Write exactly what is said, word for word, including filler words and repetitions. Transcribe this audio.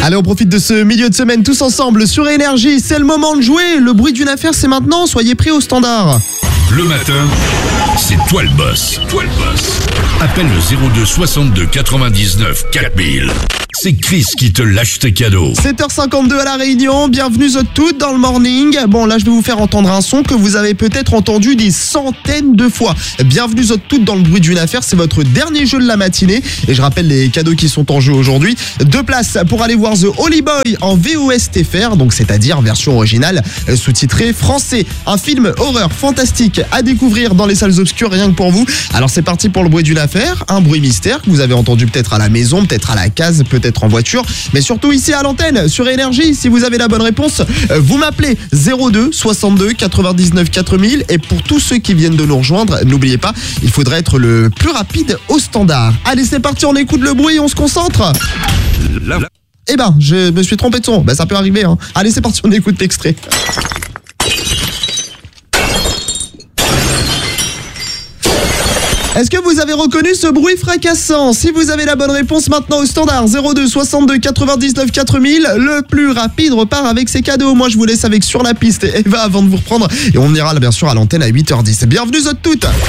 Allez, on profite de ce milieu de semaine tous ensemble sur Énergie. C'est le moment de jouer. Le bruit d'une affaire, c'est maintenant. Soyez prêts au standard. Le matin, c'est toi le boss. Toi le boss. Appelle le zéro deux soixante-deux quatre-vingt-dix-neuf quatre mille. C'est Chris qui te lâche tes cadeaux. sept heures cinquante-deux à La Réunion. Bienvenue à toutes dans le morning. Bon, là, je vais vous faire entendre un son que vous avez peut-être entendu des centaines de fois. Bienvenue à toutes dans le bruit d'une affaire. C'est votre dernier jeu de la matinée. Et je rappelle les cadeaux qui sont en jeu aujourd'hui. Deux places pour aller voir The Holy Boy en V O S T F R, donc c'est-à-dire version originale sous-titrée français. Un film horreur fantastique à découvrir dans les salles obscures rien que pour vous. Alors c'est parti pour le bruit d'une affaire. Un bruit mystère que vous avez entendu peut-être à la maison, peut-être à la case, peut-être en voiture, mais surtout ici à l'antenne sur Énergie. Si vous avez la bonne réponse, vous m'appelez zéro deux soixante-deux quatre-vingt-dix-neuf quatre mille. Et pour tous ceux qui viennent de nous rejoindre, n'oubliez pas, il faudrait être le plus rapide au standard. Allez, c'est parti, on écoute le bruit et on se concentre. Eh ben, je me suis trompé de son. Ben, ça peut arriver, hein. Allez, c'est parti, on écoute l'extrait. Est-ce que vous avez reconnu ce bruit fracassant? Si vous avez la bonne réponse maintenant au standard, zéro deux soixante-deux quatre-vingt-dix-neuf quatre mille, le plus rapide repart avec ses cadeaux. Moi, je vous laisse avec Sur la piste Eva avant de vous reprendre. Et on ira bien sûr à l'antenne à huit heures dix. Bienvenue à toutes.